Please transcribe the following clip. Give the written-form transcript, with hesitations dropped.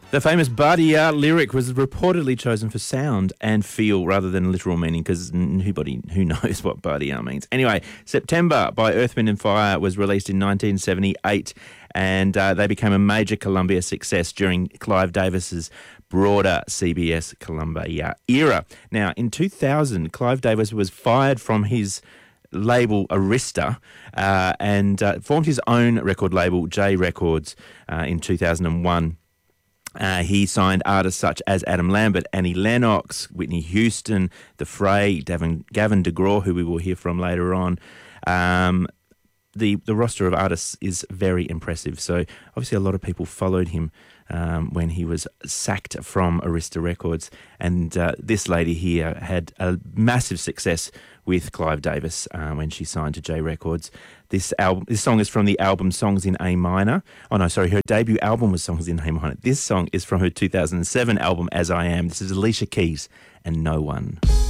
The famous Bardia lyric was reportedly chosen for sound and feel rather than literal meaning, because who knows what Bardia means. Anyway, September by Earth, Wind and Fire was released in 1978, and they became a major Columbia success during Clive Davis's broader CBS Columbia era. Now, in 2000, Clive Davis was fired from his label Arista and formed his own record label, J Records, in 2001. He signed artists such as Adam Lambert, Annie Lennox, Whitney Houston, The Fray, Gavin DeGraw, who we will hear from later on. The roster of artists is very impressive. So obviously a lot of people followed him when he was sacked from Arista Records. And this lady here had a massive success with Clive Davis when she signed to J Records. This song is from the album Songs in A Minor. Oh, no, sorry, her debut album was Songs in A Minor. This song is from her 2007 album As I Am. This is Alicia Keys and No One.